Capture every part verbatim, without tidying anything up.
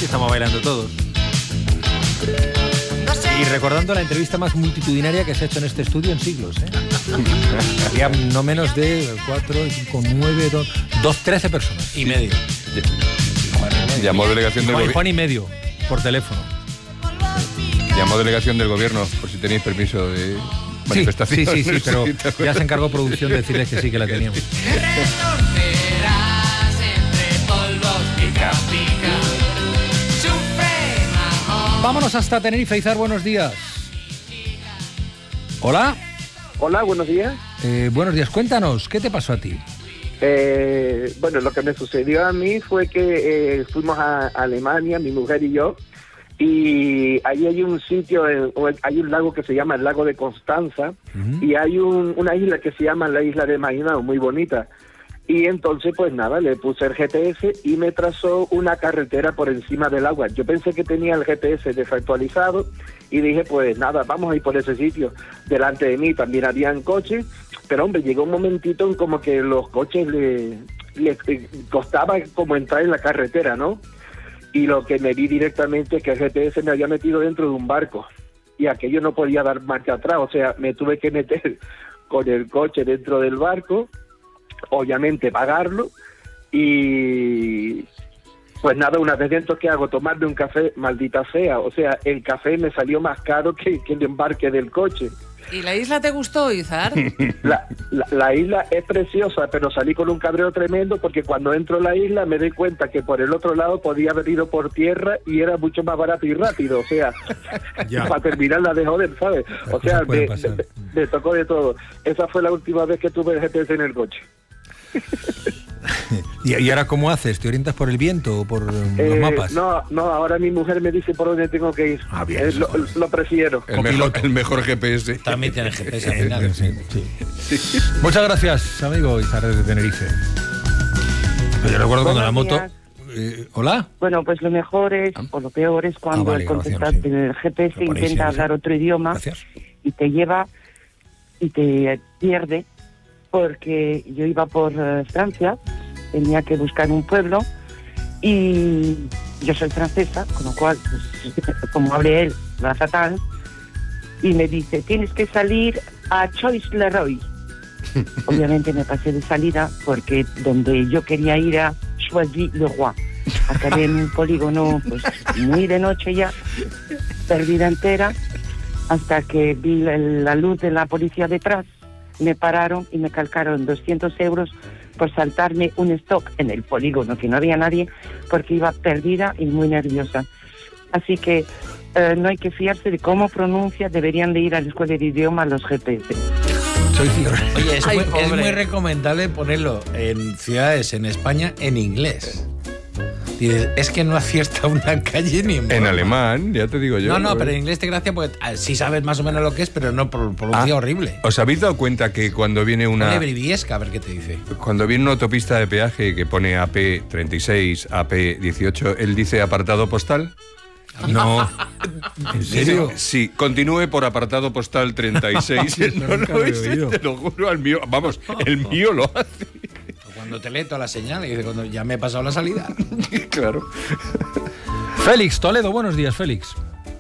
Y estamos bailando todos. Y recordando la entrevista más multitudinaria que se ha hecho en este estudio en siglos, ¿eh? Había no menos de cuatro, cinco, nueve, dos, trece personas. Y medio. Llamó delegación del gobierno. Juan y medio, por teléfono. Llamó delegación del gobierno, por si tenéis permiso de manifestación. Sí, sí, sí, sí, pero ya se encargó producción de decirles que sí, que la teníamos. Vámonos hasta Tenerife. Izar, buenos días. Hola. Hola, buenos días. Eh, buenos días, cuéntanos, ¿qué te pasó a ti? Eh, bueno, lo que me sucedió a mí fue que eh, fuimos a Alemania, mi mujer y yo, y ahí hay un sitio, eh, hay un lago que se llama el lago de Constanza, uh-huh. y hay un, una isla que se llama la isla de Mainao, muy bonita. Y entonces, pues nada, le puse el G P S y me trazó una carretera por encima del agua. Yo pensé que tenía el G P S desactualizado y dije, pues nada, vamos a ir por ese sitio. Delante de mí también habían coches, pero hombre, llegó un momentito en como que los coches le, le costaba como entrar en la carretera, ¿no? Y lo que me vi directamente es que el G P S me había metido dentro de un barco y aquello no podía dar marcha atrás, o sea, me tuve que meter con el coche dentro del barco, obviamente pagarlo, y pues nada, una vez dentro, ¿qué hago? Tomarme un café, maldita sea, o sea, el café me salió más caro que, que el embarque del coche. ¿Y la isla te gustó, Izar? La, la, la isla es preciosa, pero salí con un cabreo tremendo porque cuando entro a la isla me doy cuenta que por el otro lado podía haber ido por tierra y era mucho más barato y rápido, o sea, para terminarla de joder, ¿sabes? O sea, me, me, me tocó de todo. Esa fue la última vez que tuve el G P S en el coche. ¿Y, ¿Y ahora cómo haces? ¿Te orientas por el viento o por eh, los mapas? No, no, ahora mi mujer me dice por dónde tengo que ir. Ah, bien. Eh, lo, lo prefiero. El mejor, el mejor G P S. También tiene G P S al final. Sí, sí. Sí. Muchas gracias, amigo Izar desde Tenerife. Yo recuerdo cuando la moto... Eh, ¿Hola? Bueno, pues lo mejor es, o lo peor es cuando ah, vale, el contestar sí. el G P S intenta hablar otro idioma gracias. Y te lleva y te pierde, porque yo iba por uh, Francia, tenía que buscar un pueblo y yo soy francesa, con lo cual, pues, como hable él, va fatal, y me dice, tienes que salir a Choisy-le-Roi. Obviamente me pasé de salida porque donde yo quería ir a Choisy-le-Roi. Acabé en un polígono pues muy de noche ya, perdida entera, hasta que vi la, la luz de la policía detrás. Me pararon y me calcaron doscientos euros por saltarme un stock en el polígono, que no había nadie, porque iba perdida y muy nerviosa. Así que eh, no hay que fiarse de cómo pronuncia, deberían de ir a la escuela de idioma los G P S. Oye, es, Ay, muy, es muy recomendable ponerlo en ciudades en España en inglés. Es que no acierta una calle ni en En alemán, ya te digo yo. No, no, pero en inglés te gracia porque sí sabes más o menos lo que es, pero no pronuncia ah, horrible. ¿Os habéis dado cuenta que cuando viene una... Pone Briviesca, a ver qué te dice. Cuando viene una autopista de peaje que pone A P treinta y seis, A P dieciocho, él dice apartado postal? No. ¿En serio? Sí, continúe por apartado postal treinta y seis. No, no, ese, te lo juro, al mío, vamos, el mío lo hace. Cuando te lee toda la señal y dice, cuando ya me he pasado la salida. Claro. Félix Toledo, buenos días, Félix.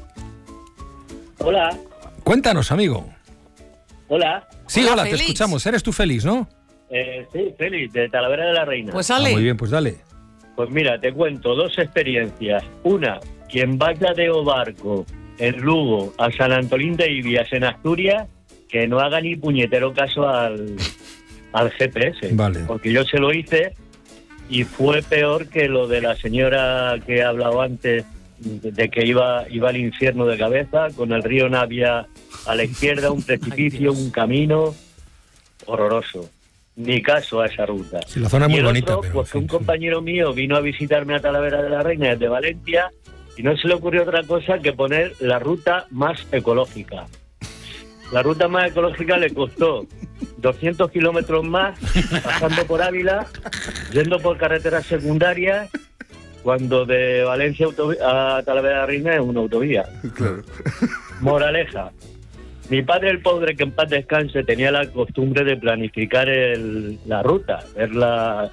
Hola. Cuéntanos, amigo. Hola. Sí, hola, hola, Félix. Te escuchamos. Eres tú, Félix, ¿no? Eh, sí, Félix, de Talavera de la Reina. Pues sale. Ah, muy bien, pues dale. Pues mira, te cuento dos experiencias. Una, quien vaya de Obarco, en Lugo, a San Antolín de Ibias, en Asturias, que no haga ni puñetero caso al... al G P S, vale. Porque yo se lo hice y fue peor que lo de la señora que he hablado antes, de que iba iba al infierno de cabeza, con el río Navia a la izquierda, un precipicio, un camino horroroso. Ni caso a esa ruta. Sí, la zona es muy y el bonita. otro, Pero, pues sí, que un sí. compañero mío vino a visitarme a Talavera de la Reina desde Valencia y no se le ocurrió otra cosa que poner la ruta más ecológica. La ruta más ecológica le costó doscientos kilómetros más, pasando por Ávila, yendo por carreteras secundarias, cuando de Valencia a Talavera de la Reina es una autovía. Claro. Moraleja. Mi padre, el pobre, que en paz descanse, tenía la costumbre de planificar el, la ruta, ver la,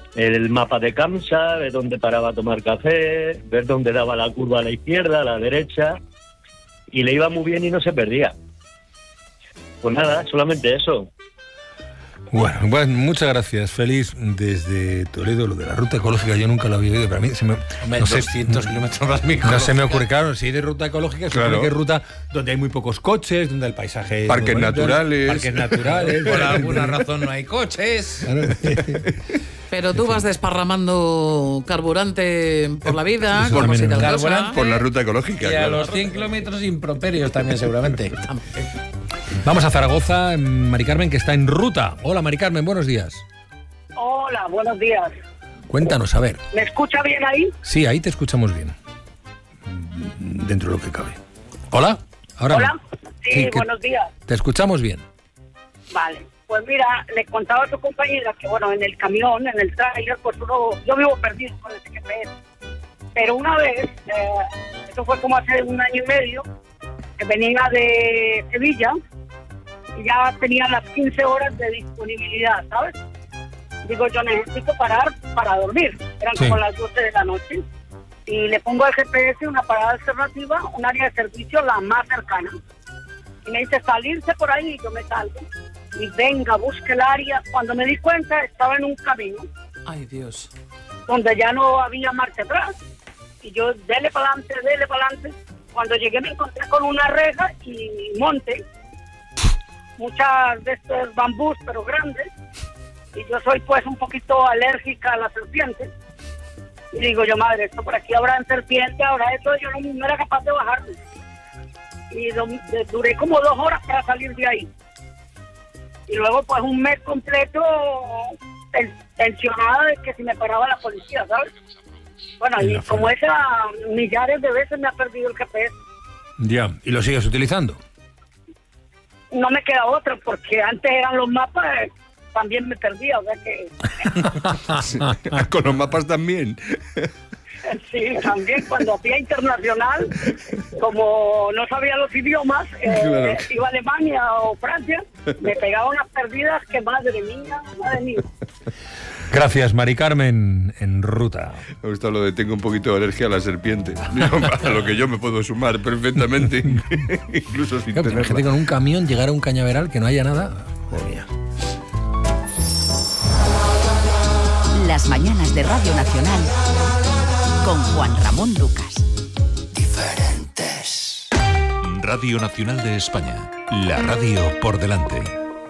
el mapa de Kamsa, ver dónde paraba a tomar café, ver dónde daba la curva a la izquierda, a la derecha, y le iba muy bien y no se perdía. Pues nada, solamente eso. Bueno, bueno, muchas gracias, Félix, desde Toledo. Lo de la ruta ecológica yo nunca lo había oído, para mí se me, no sé, doscientos kilómetros más mi no se me ocurre, claro, si hay de ruta ecológica, se claro. supone que es ruta donde hay muy pocos coches, donde el paisaje... Parques bonito, naturales. Parques naturales. Por alguna razón no hay coches. Claro. Pero tú vas desparramando carburante por la vida, Eso como también si es tal verdad. cosa. Carburante. Por la ruta ecológica, Y a claro. los cien kilómetros improperios también, seguramente. Vamos a Zaragoza, Mari Carmen, que está en ruta. Hola, Mari Carmen, buenos días. Hola, buenos días. Cuéntanos, a ver. ¿Me escucha bien ahí? Sí, ahí te escuchamos bien. Dentro de lo que cabe. ¿Hola? ¿Ahora Hola. no? Sí, Sí, que- buenos días. Te escuchamos bien. Vale. Pues mira, le contaba a tu compañera que, bueno, en el camión, en el tráiler, pues uno, yo vivo perdido con el G P S. Pero una vez, eh, eso fue como hace un año y medio, que venía de Sevilla y ya tenía las quince horas de disponibilidad, ¿sabes? Digo, yo necesito parar para dormir. Eran Sí. como las doce de la noche. Y le pongo al G P S una parada alternativa, un área de servicio la más cercana. Y me dice salirse por ahí, y yo me salgo. Y venga, busque el área. Cuando me di cuenta, estaba en un camino Ay, Dios. donde ya no había marcha atrás. Y yo, dele para adelante, dele para adelante. Cuando llegué me encontré con una reja y monte. Muchas de estos bambús, pero grandes. Y yo soy pues un poquito alérgica a las serpientes. Y digo yo, madre, esto por aquí habrá serpiente, ahora esto, yo no, no era capaz de bajarme. Y do, de, duré como dos horas para salir de ahí. Y luego pues un mes completo ten, tensionada de que si me paraba la policía, ¿sabes? Bueno, y como esa, millares de veces me ha perdido el G P S. Ya, ¿y lo sigues utilizando? No me queda otra, porque antes eran los mapas, eh, también me perdía, o sea que... Con los mapas también. Sí, también cuando hacía internacional, como no sabía los idiomas, eh, Claro. iba a Alemania o Francia, me pegaba unas perdidas que madre mía, madre mía. Gracias, Mari Carmen, en ruta. Me gusta lo de tengo un poquito de alergia a la serpiente. A lo que yo me puedo sumar perfectamente, incluso sin Claro, imagínate tenerla. con un camión llegar a un cañaveral que no haya nada. Joder, mía. Las mañanas de Radio Nacional con Juan Ramón Lucas. Diferentes. Radio Nacional de España. La radio por delante.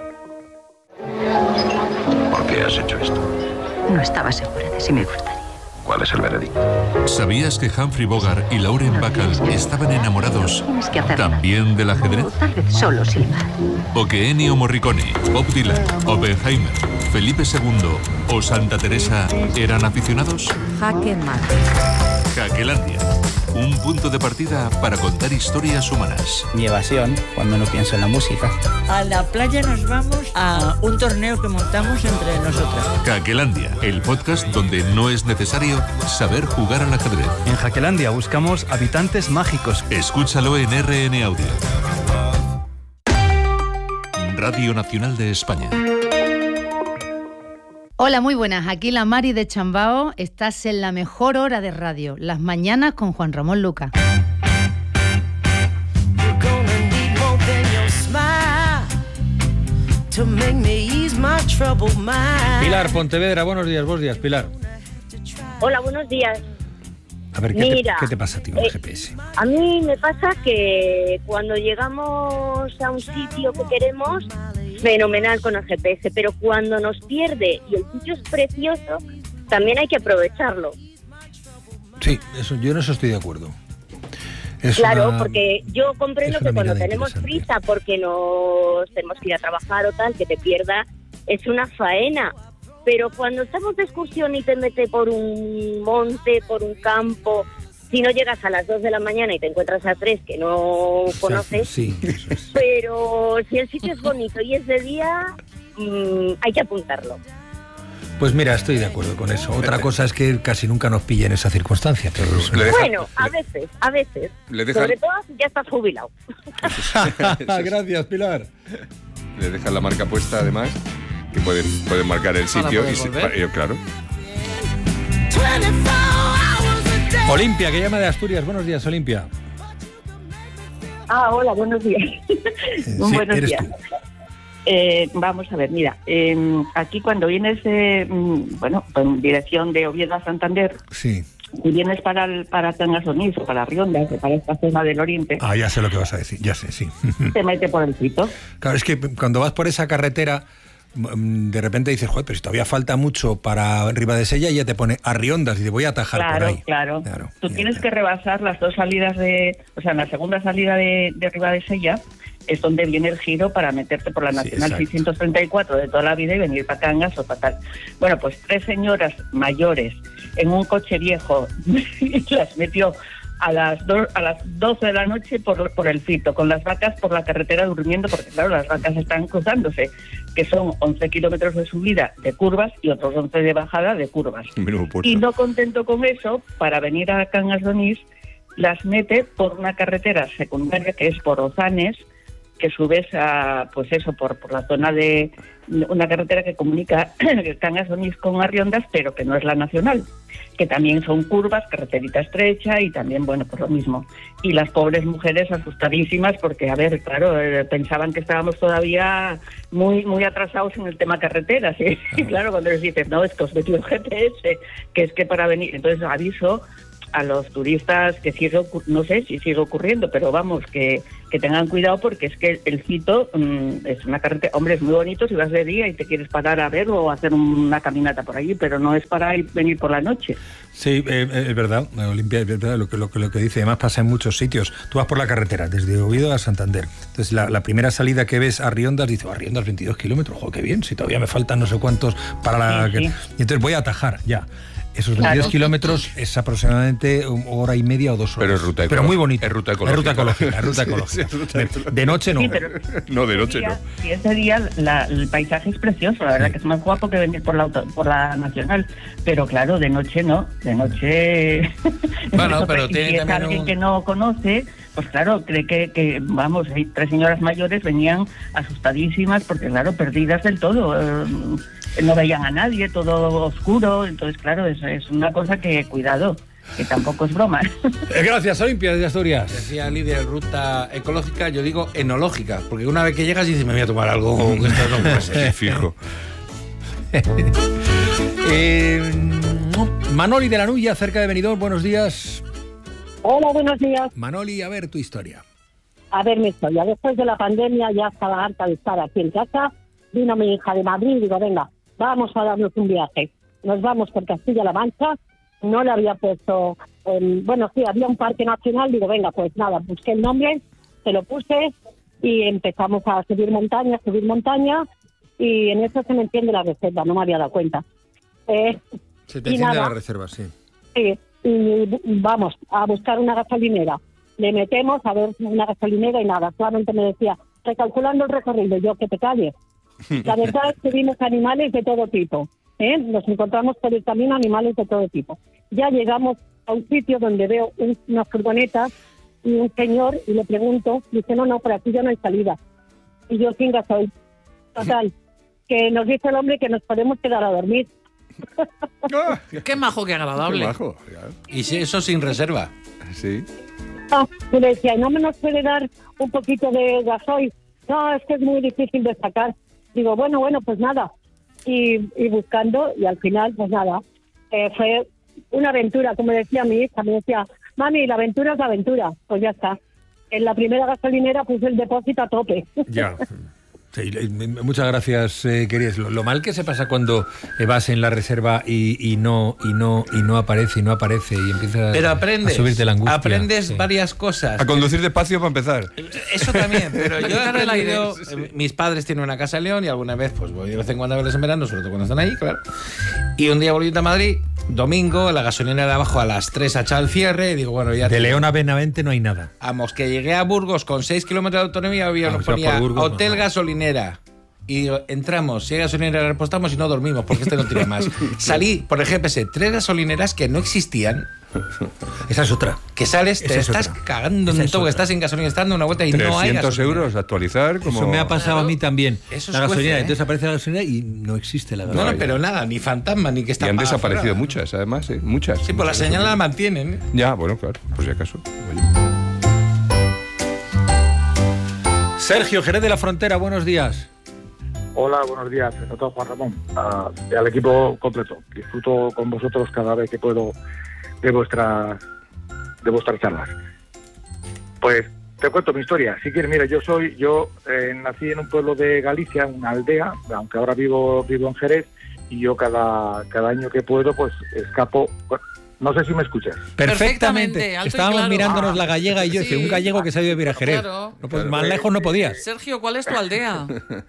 ¿Por qué has hecho esto? No estaba segura de si me gustaría. ¿Cuál es el veredicto? ¿Sabías que Humphrey Bogart y Lauren Bacall estaban enamorados Tienes que hacerlo. también del ajedrez? Tal vez solo silbar. ¿O que Ennio Morricone, Bob Dylan, Oppenheimer, Felipe segundo o Santa Teresa eran aficionados? Jaque mate. Jaquelandia. Un punto de partida para contar historias humanas. Mi evasión cuando no pienso en la música. A la playa nos vamos a un torneo que montamos entre nosotras. Jaquelandia, el podcast donde no es necesario saber jugar al ajedrez. En Jaquelandia buscamos habitantes mágicos. Escúchalo en R N Audio. Radio Nacional de España. Hola, muy buenas. Aquí la Mari de Chambao. Estás en la mejor hora de radio, las mañanas con Juan Ramón Lucas. Pilar Pontevedra, buenos días, buenos días, Pilar. Hola, buenos días. A ver, ¿qué, Mira, te, ¿qué te pasa a ti con eh, el G P S? A mí me pasa que cuando llegamos a un sitio que queremos, fenomenal con el G P S, pero cuando nos pierde y el sitio es precioso, también hay que aprovecharlo. Sí, eso, yo en eso estoy de acuerdo. Es claro, una, porque yo comprendo es una que cuando mirada tenemos prisa porque nos tenemos que ir a trabajar o tal, que te pierda, es una faena. Pero cuando estamos de excursión y te metes por un monte, por un campo, si no llegas a las dos de la mañana y te encuentras a tres que no conoces, sí, eso es. Pero si el sitio es bonito y es de día, mmm, hay que apuntarlo. Pues mira, estoy de acuerdo con eso. Otra cosa es que casi nunca nos pilla en esa circunstancia. Pero Le deja- bueno, a veces, a veces. Le dejan- Sobre todo si ya estás jubilado. Gracias, Pilar. Le dejan la marca puesta, además, que pueden, pueden marcar el Para sitio. poder Y si- volver. pa- eh, claro. Olimpia, que llama de Asturias. Buenos días, Olimpia. Ah, hola, buenos días. Sí, buenos eres días. tú. Eh, vamos a ver, mira, eh, aquí cuando vienes, eh, bueno, en dirección de Oviedo a Santander, sí, y vienes para el, para Cangas Onís o para Riondas, para esta zona del Oriente, ah, ya sé lo que vas a decir, ya sé, sí. te mete por el Fito. Claro, es que cuando vas por esa carretera, de repente dices, joder, pero si todavía falta mucho para Ribadesella, y ya te pone a Riondas y te voy a atajar Claro, por ahí. claro, claro. Tú Ya, tienes ya. que rebasar las dos salidas de, o sea, en la segunda salida de, de Ribadesella es donde viene el giro para meterte por la Nacional exacto. seiscientos treinta y cuatro de toda la vida y venir para Cangas o para tal. Bueno, pues tres señoras mayores en un coche viejo las metió a las do, a las doce de la noche por, por el Fito, con las vacas por la carretera durmiendo, porque claro, las vacas están cruzándose, que son once kilómetros de subida de curvas y otros once de bajada de curvas. Y no contento con eso, para venir a Cangas de Onís, las mete por una carretera secundaria que es por Ozanes, que subes a, pues eso, por, por la zona de una carretera que comunica Cangas de Onís con Arriondas, pero que no es la nacional, que también son curvas, carreterita estrecha y también, bueno, pues lo mismo. Y las pobres mujeres asustadísimas porque, a ver, claro, eh, pensaban que estábamos todavía muy muy atrasados en el tema carreteras. ¿Sí? Y claro, cuando les dices, no, es que os metió el G P S, que es que para venir, entonces aviso a los turistas que sigue, no sé si sigue ocurriendo, pero vamos, que, que tengan cuidado porque es que el Fito mmm, es una carretera, hombre, es muy bonito si vas de día y te quieres parar a ver o hacer una caminata por allí, pero no es para ir, venir por la noche. Sí, eh, es verdad, Olimpia, es verdad lo que, lo, que, lo que dice, además pasa en muchos sitios. Tú vas por la carretera, desde Oviedo a Santander, entonces la, la primera salida que ves a Riondas, dices, oh, a Riondas veintidós kilómetros, joder, qué bien, si todavía me faltan no sé cuántos para la... Sí, sí. Y entonces voy a atajar, ya. Esos veintidós Claro. kilómetros es aproximadamente hora y media o dos horas. Pero es ruta Pero muy bonito. Es ruta Es ruta ecológica. ecológica. Es ruta Sí, ecológica. sí, es ruta De, ecológica. de noche no. Sí, pero No, de noche no. Y ese día la, el paisaje es precioso, la verdad que es más guapo que venir por la auto, por la nacional, pero claro, de noche no, de noche... Bueno, pero si tiene es también alguien un- que no conoce, pues claro, cree que, que, vamos, hay tres señoras mayores venían asustadísimas porque claro, perdidas del todo, eh, no veían a nadie, todo oscuro, entonces claro, es, es una cosa que, cuidado, que tampoco es broma. Eh, Gracias, Olimpia, de Asturias. Decía Lidia, ruta ecológica, yo digo enológica, porque una vez que llegas dices, me voy a tomar algo, que esto no puede ser. Fijo. Eh, Manoli de la Nulla, cerca de Benidorm, buenos días. Hola, buenos días. Manoli, a ver tu historia. A ver mi historia. Después de la pandemia ya estaba harta de estar aquí en casa. Vino mi hija de Madrid y digo, venga, vamos a darnos un viaje. Nos vamos por Castilla-La Mancha. No le había puesto... Eh, bueno, sí, había un parque nacional. Digo, venga, pues nada, busqué el nombre, se lo puse y empezamos a subir montaña, subir montaña. Y en eso se me entiende la reserva, no me había dado cuenta. Eh, Se te y enciende nada, la reserva, sí. Sí, y vamos a buscar una gasolinera. Le metemos a ver una gasolinera y nada, solamente me decía, recalculando el recorrido, yo que te calles. La verdad es que vimos animales de todo tipo, ¿eh? Nos encontramos por el camino animales de todo tipo. Ya llegamos a un sitio donde veo un, unas furgonetas y un señor y le pregunto, dice, no, no, por aquí ya no hay salida. Y yo, sin gasoil. Total, que nos dice el hombre que nos podemos quedar a dormir. Qué majo, qué agradable. Qué majo. Y si eso sin reserva. Sí. Ah, y le decía, ¿no me nos puede dar un poquito de gasoil? No, es que es muy difícil de sacar. Digo, bueno, bueno, pues nada. Y, y buscando, y al final, pues nada. Eh, fue una aventura, como decía mi hija, me decía, mami, la aventura es la aventura. Pues ya está. En la primera gasolinera puse el depósito a tope. Ya. Sí, muchas gracias, eh, queridos. Lo, lo mal que se pasa cuando eh, vas en la reserva y, y no y no y no aparece y no aparece y empiezas Pero aprendes, a subirte la angustia. aprendes Sí. varias cosas. A conducir despacio para empezar. Eso también, pero yo he Quitar el aprendido, aire. eh, mis padres tienen una casa en León y alguna vez pues voy de vez en cuando a verles en verano, sobre todo cuando están ahí, claro. Y un día volviendo a Madrid, domingo, la gasolinera de abajo a las tres ha echado el cierre y digo, bueno, ya... De te- León a Benavente no hay nada. Vamos, que llegué a Burgos con seis kilómetros de autonomía, había Ah, nos o sea, ponía por Burgos, hotel no. gasolinera. Y digo, entramos, si hay gasolinera repostamos y no dormimos, porque este no tiene más. Salí por el G P S tres gasolineras que no existían Esa es otra. Que sales, Esa te es estás otra. cagando en todo, que estás en gasolina, estás dando una vuelta y no hay trescientos gasolina. euros actualizar. Como... Eso me ha pasado Claro. a mí también. Eso la es gasolina, cuece, ¿eh? entonces aparece la gasolina y no existe la No, gasolina. no, pero nada, ni fantasma, ni que está Y han apagada desaparecido fuera. muchas, además, ¿eh? Muchas. Sí, pues la Muchas señal la gasolineras. mantienen. ¿eh? Ya, bueno, claro, por si acaso. Oye. Sergio, Jerez de la Frontera, buenos días. Hola, buenos días, sobre todo Juan Ramón, uh, al equipo completo. Disfruto con vosotros cada vez que puedo de vuestras de vuestras charlas. Pues te cuento mi historia. Si quieres, mira, yo soy yo eh, nací en un pueblo de Galicia, una aldea, aunque ahora vivo vivo en Jerez, y yo cada cada año que puedo pues escapo. Bueno, no sé si me escuchas. Perfectamente. alto y Estábamos claro. mirándonos Ah. la gallega y yo, Sí. un gallego que se ha ido a vivir a Jerez. Claro. No, pues, más lejos no podías. Sergio, ¿cuál es tu aldea?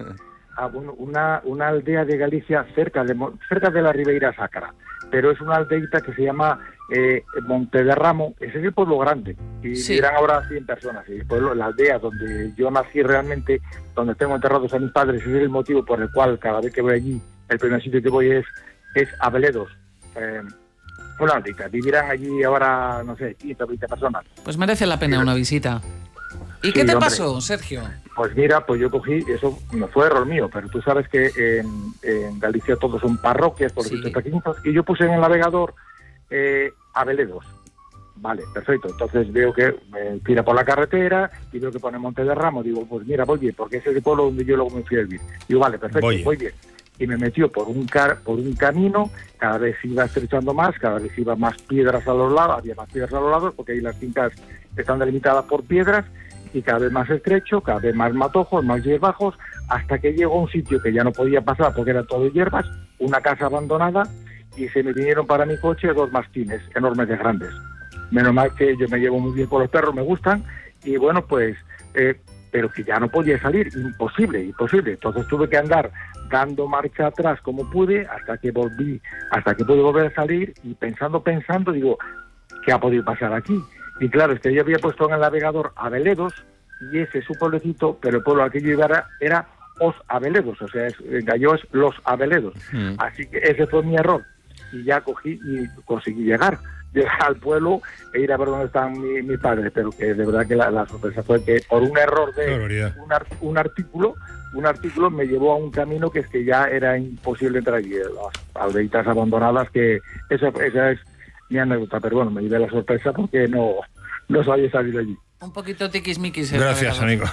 A un- una, una aldea de Galicia cerca de Mo- cerca de la Ribeira Sacra, pero es una aldeita que se llama eh, Monte de Ramo. Ese es el pueblo grande y Sí. vivirán ahora cien personas. Y el pueblo, la aldea donde yo nací realmente, donde tengo enterrados a mis padres, ese es el motivo por el cual cada vez que voy allí, el primer sitio que voy es es Abeledos. Eh, una aldeita, vivirán allí ahora, no sé, quince o veinte personas. Pues merece la pena una visita. ¿Y Sí, qué te hombre. pasó, Sergio? Pues mira, pues yo cogí, eso no fue error mío, pero tú sabes que en, en Galicia todos son parroquias, por decirte pequeñitos, y yo puse en el navegador eh, Abeledos. Vale, perfecto. Entonces veo que me tira por la carretera y veo que pone Monte de Ramo. Digo, pues mira, voy bien, porque ese es el pueblo donde yo luego me fui a vivir. Digo, vale, perfecto, Voy. voy bien. Y me metió por un car por un camino, cada vez iba estrechando más, cada vez iba más piedras a los lados, había más piedras a los lados, porque ahí las fincas están delimitadas por piedras, y cada vez más estrecho, cada vez más matojos, más hierbajos, hasta que llegó a un sitio que ya no podía pasar porque era todo hierbas, una casa abandonada, y se me vinieron para mi coche dos mastines enormes de grandes. Menos mal que yo me llevo muy bien con los perros, me gustan, y bueno, pues, eh, pero que ya no podía salir, imposible, imposible. Entonces tuve que andar dando marcha atrás como pude, hasta que volví, hasta que pude volver a salir, y pensando, pensando, digo, ¿qué ha podido pasar aquí? Y claro, es que yo había puesto en el navegador Abeledos, y ese es su pueblecito, pero el pueblo al que yo iba era, era Os Abeledos, o sea, es, en gallego es Los Abeledos. Mm. Así que ese fue mi error. Y ya cogí y conseguí llegar, llegar al pueblo e ir a ver dónde están mi- mis padres, pero que de verdad que la, la sorpresa fue que por un error de un, ar- un artículo, un artículo me llevó a un camino que es que ya era imposible entrar allí, las aldeitas abandonadas, que esa, esa es mi anécdota, pero bueno, me llevé la sorpresa porque no, no sabía salir de allí. Un poquito tiquismiquis. Gracias, amigo.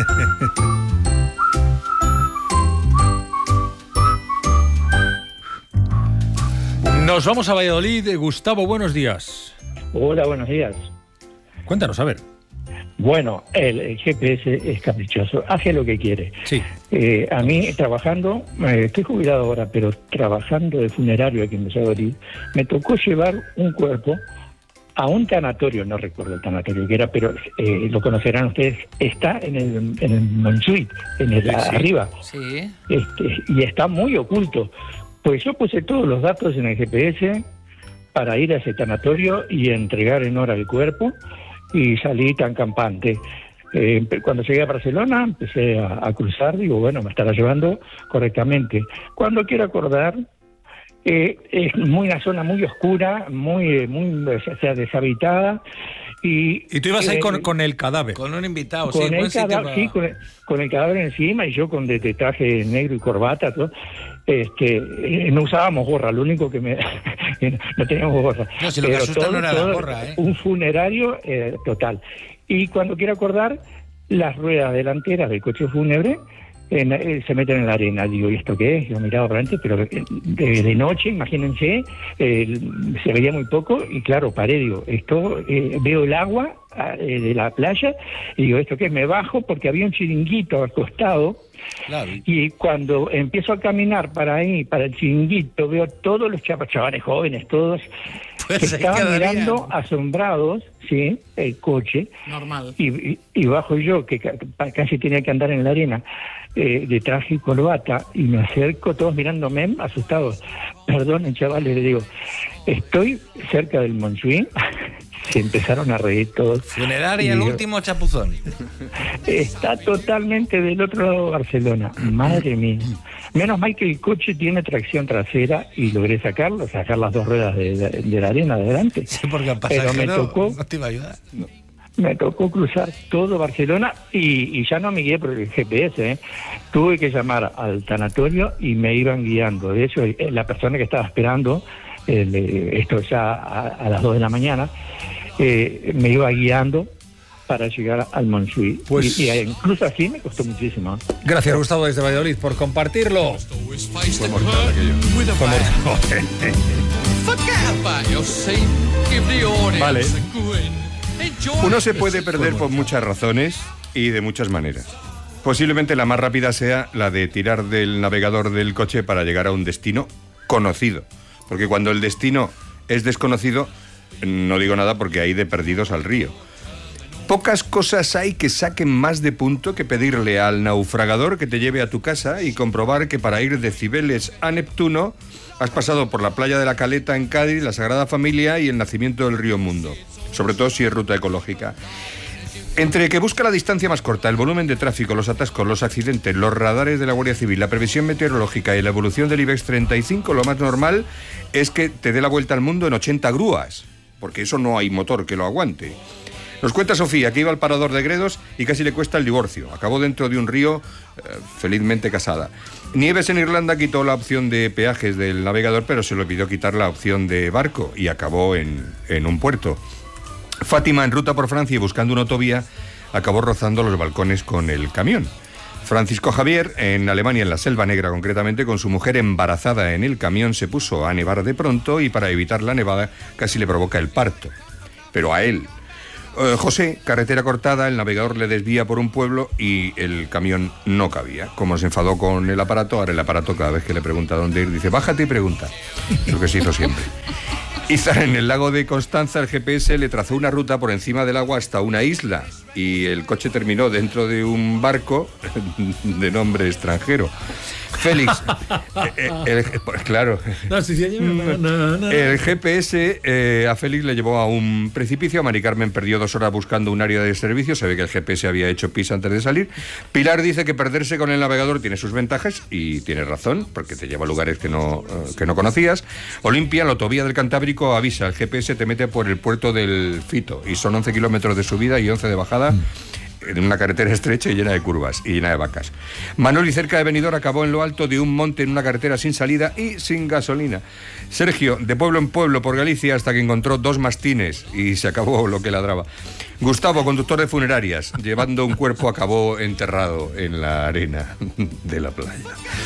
Nos vamos a Valladolid. Gustavo, buenos días. Hola, buenos días. Cuéntanos, a ver. Bueno, el, el G P S es caprichoso, hace lo que quiere. Sí. Eh, a mí, trabajando, eh, estoy jubilado ahora, pero trabajando de funerario aquí en Valladolid, me tocó llevar un cuerpo a un tanatorio, no recuerdo el tanatorio que era, pero eh, lo conocerán ustedes, está en el, en el Montjuïc, en el Sí, sí. arriba, Sí. este, y está muy oculto. Pues yo puse todos los datos en el G P S para ir a ese tanatorio y entregar en hora el cuerpo, y salí tan campante. Eh, cuando llegué a Barcelona empecé a, a cruzar, digo, bueno, me estará llevando correctamente. Cuando quiero acordar, eh, es muy una zona muy oscura, muy, muy o sea, deshabitada. Y, Y tú ibas ahí eh, con, con el cadáver. Con un invitado, con sí, el buen sitio cadáver, para- sí, con el, con el cadáver encima, y yo con de, de traje negro y corbata, todo. Este, eh, no usábamos gorra, lo único que me no teníamos gorra. No, si lo que Pero asusta no era la gorra, ¿eh? Un funerario eh, total. Y cuando quiero acordar, las ruedas delanteras del coche fúnebre en- eh, se meten en la arena. Digo, ¿y esto qué es? Yo miraba para adelante, pero eh, de, de noche, imagínense, eh, se veía muy poco, y claro, paré, digo, esto, eh, veo el agua eh, de la playa, y digo, ¿esto qué es? Me bajo porque había un chiringuito al costado. Claro. Y cuando empiezo a caminar para ahí, para el chiringuito, veo todos los chav- chavales jóvenes, todos, Pues que ahí estaban quedarían. mirando asombrados, sí, el coche. Normal. Y, y, y bajo yo, que ca- pa- casi tenía que andar en la arena, eh, de traje y corbata, y me acerco, todos mirándome, asustados. Perdonen, chavales, le digo, estoy cerca del Montjuïc, se empezaron a reír todos. Funeraria, el último chapuzón. Está totalmente del otro lado de Barcelona. Madre mía. Menos mal que el coche tiene tracción trasera y logré sacarlo, sacar las dos ruedas de, de, de la arena de adelante. Sí, porque al Pero me tocó, no te iba a ayudar. No. Me tocó cruzar todo Barcelona y, y ya no me guié por el G P S, ¿eh? Tuve que llamar al tanatorio y me iban guiando. De hecho, la persona que estaba esperando, el, esto ya a, a las dos de la mañana, eh, me iba guiando para llegar al Montjuïc. Pues, y, y incluso así me costó muchísimo. Gracias, Gustavo, desde Valladolid, por compartirlo. Fue mortal aquello. Fue mortal. Vale. Uno se puede perder por muchas razones y de muchas maneras. Posiblemente la más rápida sea la de tirar del navegador del coche para llegar a un destino conocido. Porque cuando el destino es desconocido, no digo nada porque hay de perdidos al río. Pocas cosas hay que saquen más de punto que pedirle al naufragador que te lleve a tu casa y comprobar que para ir de Cibeles a Neptuno has pasado por la playa de la Caleta en Cádiz, la Sagrada Familia y el nacimiento del río Mundo. Sobre todo si es ruta ecológica. Entre que busca la distancia más corta, el volumen de tráfico, los atascos, los accidentes, los radares de la Guardia Civil, la previsión meteorológica y la evolución del IBEX treinta y cinco, lo más normal es que te dé la vuelta al mundo en ochenta grúas, porque eso no hay motor que lo aguante. Nos cuenta Sofía que iba al parador de Gredos y casi le cuesta el divorcio. Acabó dentro de un río, eh, felizmente casada. Nieves en Irlanda quitó la opción de peajes del navegador, pero se le olvidó quitar la opción de barco y acabó en, en un puerto. Fátima, en ruta por Francia y buscando una autovía, acabó rozando los balcones con el camión. Francisco Javier, en Alemania, en la Selva Negra concretamente, con su mujer embarazada en el camión, se puso a nevar de pronto y para evitar la nevada casi le provoca el parto. Pero a él. Eh, José, carretera cortada, el navegador le desvía por un pueblo y el camión no cabía. Como se enfadó con el aparato, ahora el aparato cada vez que le pregunta dónde ir, dice, bájate y pregunta. Lo que se hizo siempre. Izar, en el lago de Constanza, el G P S le trazó una ruta por encima del agua hasta una isla y el coche terminó dentro de un barco de nombre extranjero. Félix, eh, el, pues claro, no, sí, sí, no, no, no. El G P S eh, a Félix le llevó a un precipicio. A Mari Carmen perdió dos horas buscando un área de servicio. Se ve que el G P S había hecho pis antes de salir. Pilar dice que perderse con el navegador tiene sus ventajas y tiene razón, porque te lleva a lugares que no, uh, que no conocías. Olimpia, la autovía del Cantábrico, avisa, el G P S te mete por el puerto del Fito y son once kilómetros de subida y once de bajada. Mm. En una carretera estrecha y llena de curvas y llena de vacas. Manoli, cerca de Benidorm, acabó en lo alto de un monte en una carretera sin salida y sin gasolina. Sergio, de pueblo en pueblo por Galicia hasta que encontró dos mastines y se acabó lo que ladraba. Gustavo, conductor de funerarias, llevando un cuerpo, acabó enterrado en la arena de la playa.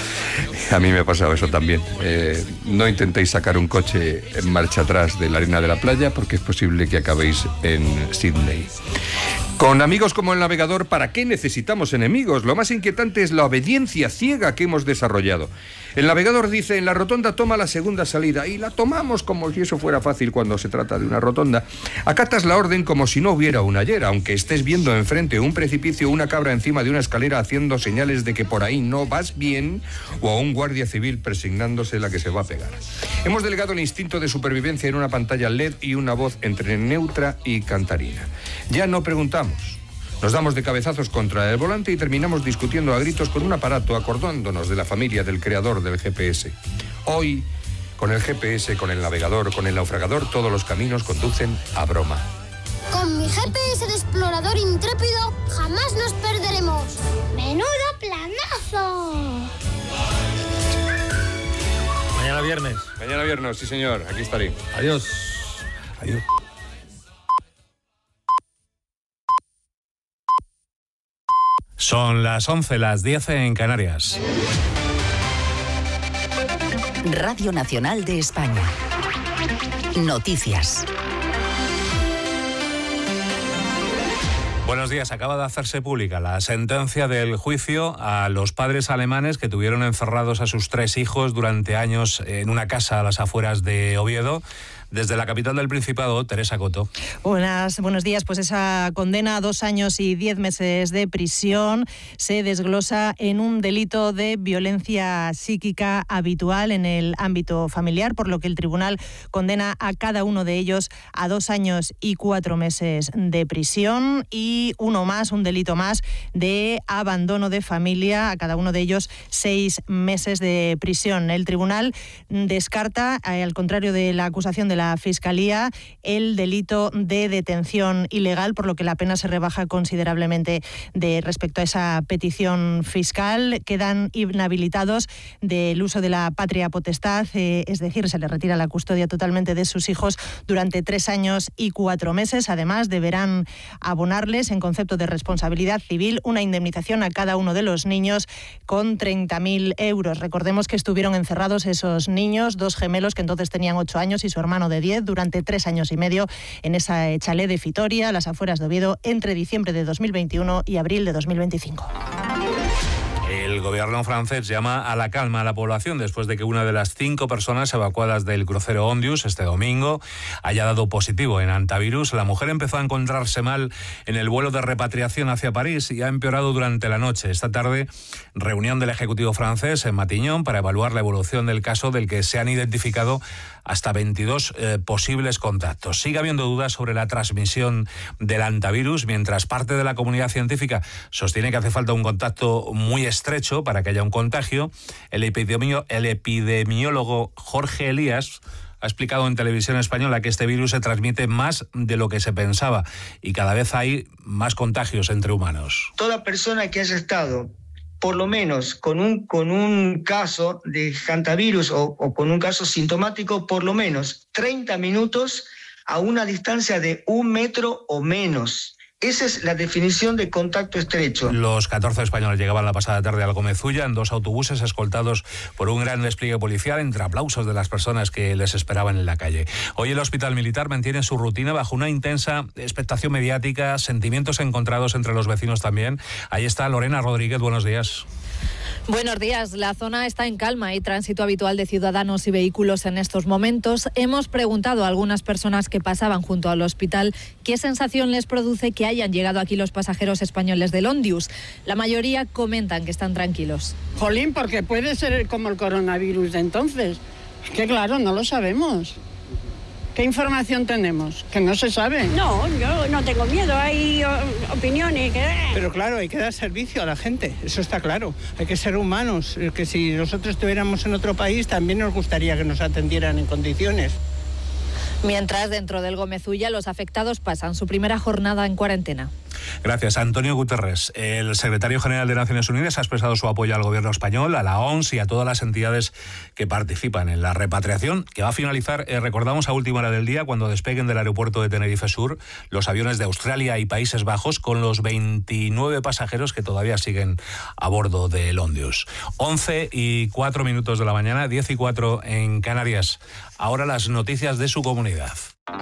A mí me ha pasado eso también. Eh, no intentéis sacar un coche en marcha atrás de la arena de la playa porque es posible que acabéis en Sydney. Con amigos como el navegador, ¿para qué necesitamos enemigos? Lo más inquietante es la obediencia ciega que hemos desarrollado. El navegador dice, en la rotonda toma la segunda salida, y la tomamos como si eso fuera fácil cuando se trata de una rotonda. Acatas la orden como si no hubiera un ayer, aunque estés viendo enfrente un precipicio o una cabra encima de una escalera haciendo señales de que por ahí no vas bien, o a un guardia civil presignándose la que se va a pegar. Hemos delegado el instinto de supervivencia en una pantalla L E D y una voz entre neutra y cantarina. Ya no preguntamos. Nos damos de cabezazos contra el volante y terminamos discutiendo a gritos con un aparato, acordándonos de la familia del creador del G P S. Hoy, con el G P S, con el navegador, con el naufragador, todos los caminos conducen a broma. Con mi G P S de explorador intrépido, jamás nos perderemos. ¡Menudo planazo! Mañana viernes. Mañana viernes, sí señor, aquí estaré. Adiós. Adiós. Son las once, las diez en Canarias. Radio Nacional de España. Noticias. Buenos días. Acaba de hacerse pública la sentencia del juicio a los padres alemanes que tuvieron encerrados a sus tres hijos durante años en una casa a las afueras de Oviedo. Desde la capital del Principado, Teresa Coto. Buenas, buenos días. Pues esa condena a dos años y diez meses de prisión se desglosa en un delito de violencia psíquica habitual en el ámbito familiar, por lo que el tribunal condena a cada uno de ellos a dos años y cuatro meses de prisión y uno más, un delito más de abandono de familia, a cada uno de ellos seis meses de prisión. El tribunal descarta, al contrario de la acusación de la Fiscalía, el delito de detención ilegal, por lo que la pena se rebaja considerablemente de respecto a esa petición fiscal. Quedan inhabilitados del uso de la patria potestad, eh, es decir, se les retira la custodia totalmente de sus hijos durante tres años y cuatro meses. Además, deberán abonarles, en concepto de responsabilidad civil, una indemnización a cada uno de los niños con treinta mil euros. Recordemos que estuvieron encerrados esos niños, dos gemelos que entonces tenían ocho años y su hermano de diez, durante tres años y medio en esa chalet de Fitoria, a las afueras de Oviedo, entre diciembre de dos mil veintiuno y abril de dos mil veinticinco. El gobierno francés llama a la calma a la población después de que una de las cinco personas evacuadas del crucero Ondius este domingo haya dado positivo en antivirus. La mujer empezó a encontrarse mal en el vuelo de repatriación hacia París y ha empeorado durante la noche. Esta tarde, reunión del Ejecutivo francés en Matignon para evaluar la evolución del caso, del que se han identificado hasta veintidós eh, posibles contactos. Sigue habiendo dudas sobre la transmisión del antivirus, mientras parte de la comunidad científica sostiene que hace falta un contacto muy estrecho para que haya un contagio. El, epidemio, el epidemiólogo Jorge Elías ha explicado en Televisión Española que este virus se transmite más de lo que se pensaba y cada vez hay más contagios entre humanos. Toda persona que haya estado por lo menos con un, con un caso de hantavirus o, o con un caso sintomático, por lo menos treinta minutos a una distancia de un metro o menos. Esa es la definición de contacto estrecho. Los catorce españoles llegaban la pasada tarde al Gomezulla en dos autobuses escoltados por un gran despliegue policial, entre aplausos de las personas que les esperaban en la calle. Hoy el Hospital Militar mantiene su rutina bajo una intensa expectación mediática, sentimientos encontrados entre los vecinos también. Ahí está Lorena Rodríguez, buenos días. Buenos días. La zona está en calma. Hay tránsito habitual de ciudadanos y vehículos en estos momentos. Hemos preguntado a algunas personas que pasaban junto al hospital qué sensación les produce que hayan llegado aquí los pasajeros españoles del Ondius. La mayoría comentan que están tranquilos. Jolín, porque puede ser como el coronavirus de entonces. Es que claro, no lo sabemos. ¿Qué información tenemos? Que no se sabe. No, yo no tengo miedo, hay opiniones. Que... Pero claro, hay que dar servicio a la gente, eso está claro. Hay que ser humanos, que si nosotros estuviéramos en otro país también nos gustaría que nos atendieran en condiciones. Mientras, dentro del Gomezulla, los afectados pasan su primera jornada en cuarentena. Gracias. Antonio Guterres, el secretario general de Naciones Unidas, ha expresado su apoyo al gobierno español, a la O M S y a todas las entidades que participan en la repatriación, que va a finalizar, eh, recordamos, a última hora del día, cuando despeguen del aeropuerto de Tenerife Sur los aviones de Australia y Países Bajos, con los veintinueve pasajeros que todavía siguen a bordo del Ondius. once y cuatro minutos de la mañana, diez y cuatro en Canarias. Ahora las noticias de su comunidad.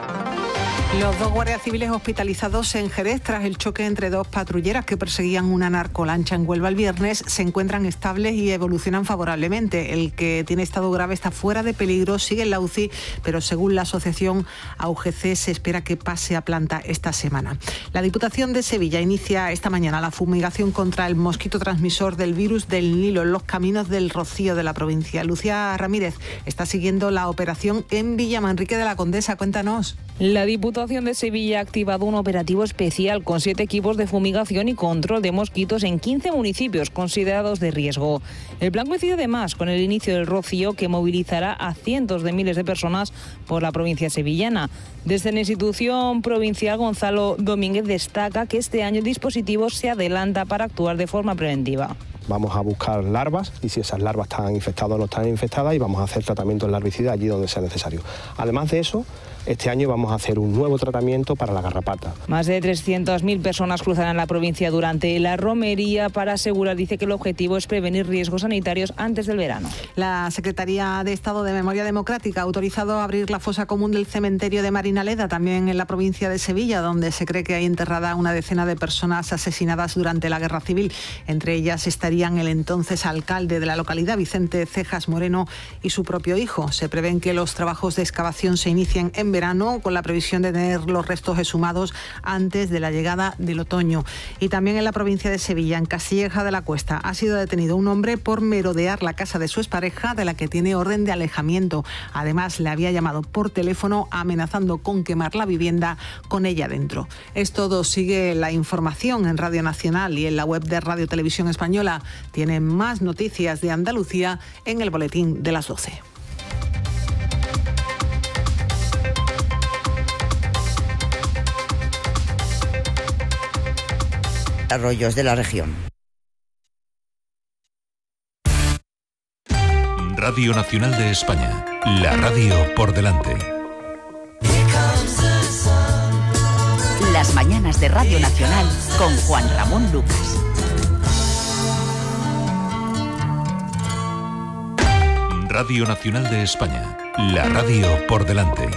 Los dos guardias civiles hospitalizados en Jerez tras el choque entre dos patrulleras que perseguían una narcolancha en Huelva el viernes se encuentran estables y evolucionan favorablemente. El que tiene estado grave está fuera de peligro, sigue en la U C I, pero según la asociación A U G C se espera que pase a planta esta semana. La Diputación de Sevilla inicia esta mañana la fumigación contra el mosquito transmisor del virus del Nilo en los caminos del Rocío de la provincia. Lucía Ramírez está siguiendo la operación en Villamanrique de la Condesa. Cuéntanos. La Diputación de Sevilla ha activado un operativo especial con siete equipos de fumigación y control de mosquitos en quince municipios considerados de riesgo. El plan coincide además con el inicio del rocío, que movilizará a cientos de miles de personas por la provincia sevillana. Desde la institución provincial, Gonzalo Domínguez destaca que este año el dispositivo se adelanta para actuar de forma preventiva. Vamos a buscar larvas y si esas larvas están infectadas o no están infectadas, y vamos a hacer tratamiento de larvicida allí donde sea necesario. Además de eso, Este año vamos a hacer un nuevo tratamiento para la garrapata. Más de trescientas mil personas cruzarán la provincia durante la romería para asegurar, dice que el objetivo es prevenir riesgos sanitarios antes del verano. La Secretaría de Estado de Memoria Democrática ha autorizado abrir la fosa común del cementerio de Marinaleda, también en la provincia de Sevilla, donde se cree que hay enterrada una decena de personas asesinadas durante la Guerra Civil. Entre ellas estarían el entonces alcalde de la localidad, Vicente Cejas Moreno, y su propio hijo. Se prevén que los trabajos de excavación se inicien en verano, con la previsión de tener los restos exhumados antes de la llegada del otoño. Y también en la provincia de Sevilla, en Castilleja de la Cuesta, ha sido detenido un hombre por merodear la casa de su expareja, de la que tiene orden de alejamiento. Además, le había llamado por teléfono amenazando con quemar la vivienda con ella dentro. Es todo. Sigue la información en Radio Nacional y en la web de Radio Televisión Española. Tienen más noticias de Andalucía en el boletín de las doce. Arroyos de la región. Radio Nacional de España, la radio por delante. Las mañanas de Radio Nacional con Juan Ramón Lucas. Radio Nacional de España, la radio por delante.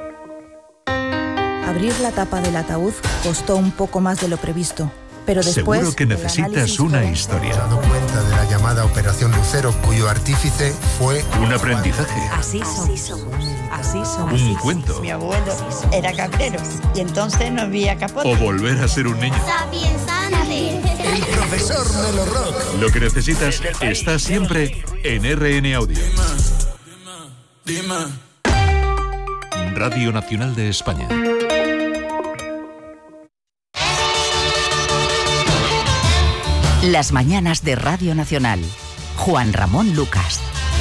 Abrir la tapa del ataúd costó un poco más de lo previsto. Pero después, seguro que necesitas una historia. Me he dado cuenta de la llamada Operación Lucero, cuyo artífice fue un aprendizaje. Así somos. Así somos. Un cuento. Mi abuelo era cabrero y entonces no había capote. O volver a ser un niño. El profesor Melo Rock. Lo que necesitas está siempre en R N Audio. Radio Nacional de España. Las mañanas de Radio Nacional. Juan Ramón Lucas.